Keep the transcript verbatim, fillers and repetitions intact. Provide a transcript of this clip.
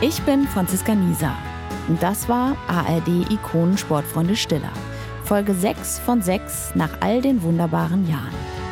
Ich bin Franziska Nieser und das war A R D Ikonen Sportfreunde Stiller. Folge sechs von sechs nach all den wunderbaren Jahren.